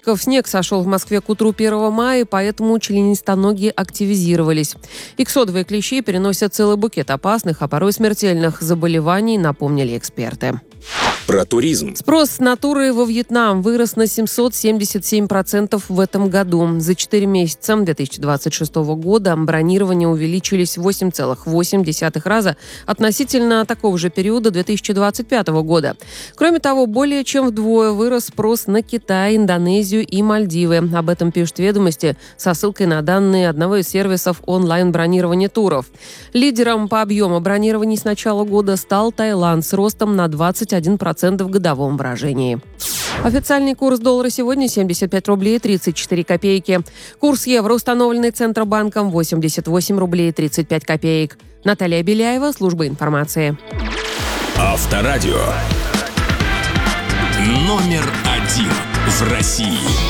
синоптиков. Снег сошел в Москве к утру 1 мая, поэтому членистоногие активизировались. Иксодовые клещи переносят целый букет опасных, а порой смертельных заболеваний, напомнили эксперты. Про туризм. Спрос на туры во Вьетнам вырос на 777% в этом году. За 4 месяца 2026 года бронирования увеличились в 8,8 раза относительно такого же периода 2025 года. Кроме того, более чем вдвое вырос спрос на Китай, Индонезию и Мальдивы. Об этом пишут «Ведомости» со ссылкой на данные одного из сервисов онлайн-бронирования туров. Лидером по объему бронирований с начала года стал Таиланд с ростом на 21% в годовом выражении. Официальный курс доллара сегодня 75 рублей 34 копейки. Курс евро, установленный Центробанком, 88 рублей 35 копеек. Наталья Беляева, служба информации. Авторадио. Номер 1 в России.